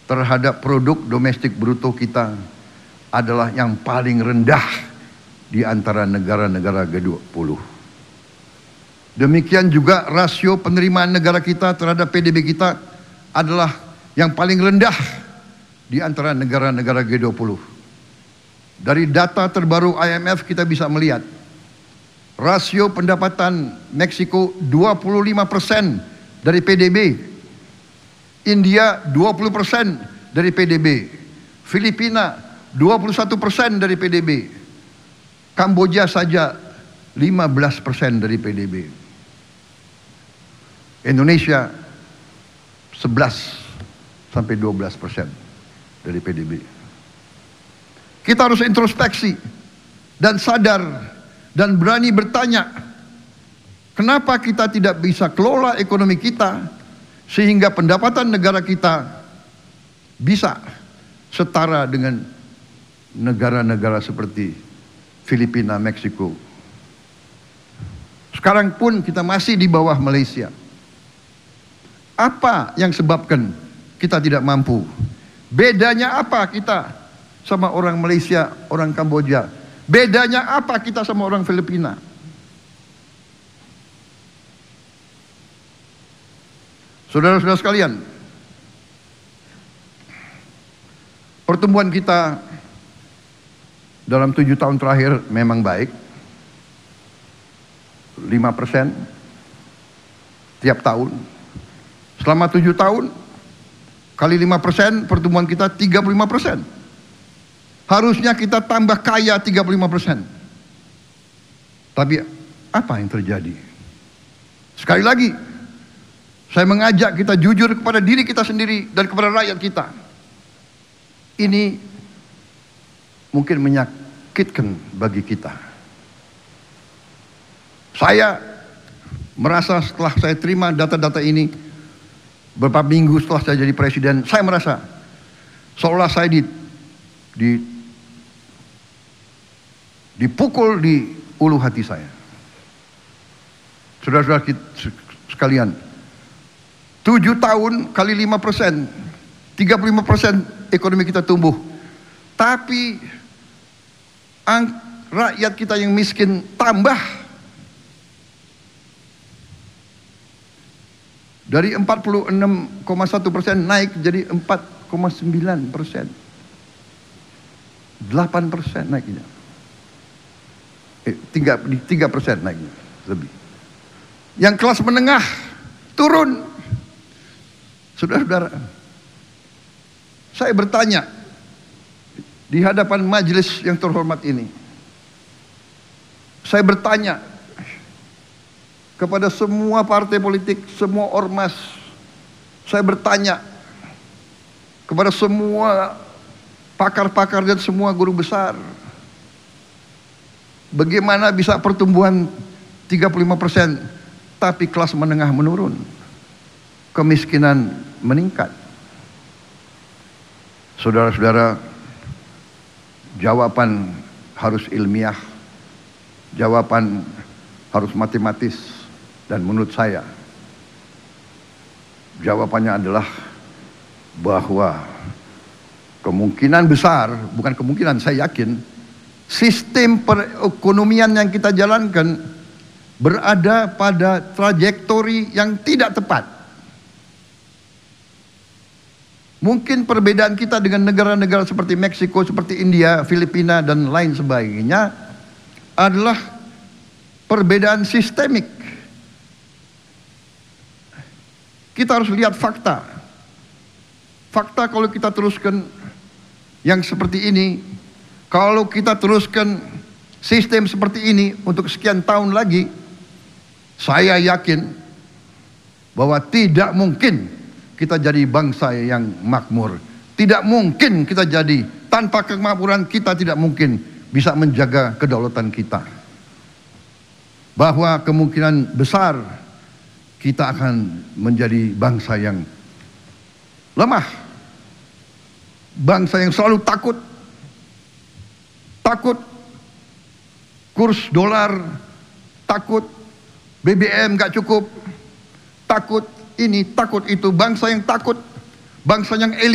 terhadap produk domestik bruto kita adalah yang paling rendah di antara negara-negara G20. Demikian juga rasio penerimaan negara kita terhadap PDB kita adalah yang paling rendah di antara negara-negara G20. Dari data terbaru IMF kita bisa melihat rasio pendapatan Meksiko 25% dari PDB, India 20% dari PDB, Filipina 21% dari PDB, Kamboja saja 15% dari PDB, Indonesia 11 sampai 12% dari PDB. Kita harus introspeksi dan sadar dan berani bertanya, kenapa kita tidak bisa kelola ekonomi kita sehingga pendapatan negara kita bisa setara dengan negara-negara seperti Filipina, Meksiko. Sekarang pun kita masih di bawah Malaysia. Apa yang sebabkan kita tidak mampu? Bedanya apa kita sama orang Malaysia, orang Kamboja? Bedanya apa kita sama orang Filipina? Saudara-saudara sekalian, pertumbuhan kita dalam 7 tahun terakhir memang baik, 5% tiap tahun. Selama 7 tahun kali 5%, pertumbuhan kita 35%. Harusnya kita tambah kaya 35%. Tapi apa yang terjadi? Sekali lagi, saya mengajak kita jujur kepada diri kita sendiri dan kepada rakyat kita. Ini mungkin menyakitkan bagi kita. Saya merasa setelah saya terima data-data ini, beberapa minggu setelah saya jadi presiden, saya merasa seolah saya dipukul di ulu hati saya. Saudara-saudara sekalian, 7 tahun kali 5%, 35% ekonomi kita tumbuh. Tapi rakyat kita yang miskin tambah. Dari 46,1% naik jadi 4,9%. 8% naiknya. 3% naiknya lebih. Yang kelas menengah turun. Saudara-saudara, saya bertanya di hadapan majelis yang terhormat ini. Saya bertanya kepada semua partai politik, semua ormas. Saya bertanya kepada semua pakar-pakar dan semua guru besar. Bagaimana bisa pertumbuhan 35% tapi kelas menengah menurun? Kemiskinan meningkat. Saudara-saudara, jawaban harus ilmiah, jawaban harus matematis, dan menurut saya jawabannya adalah bahwa kemungkinan besar, bukan kemungkinan, saya yakin sistem perekonomian yang kita jalankan berada pada trajektori yang tidak tepat. Mungkin perbedaan kita dengan negara-negara seperti Meksiko, seperti India, Filipina, dan lain sebagainya adalah perbedaan sistemik. Kita harus lihat fakta. Fakta kalau kita teruskan yang seperti ini, kalau kita teruskan sistem seperti ini untuk sekian tahun lagi, saya yakin bahwa tidak mungkin kita jadi bangsa yang makmur. Tidak mungkin kita jadi, tanpa kemakmuran kita tidak mungkin bisa menjaga kedaulatan kita. Bahwa kemungkinan besar kita akan menjadi bangsa yang lemah. Bangsa yang selalu takut. Takut kurs dolar, takut BBM gak cukup, takut ini, takut itu. Bangsa yang takut, bangsa yang elit.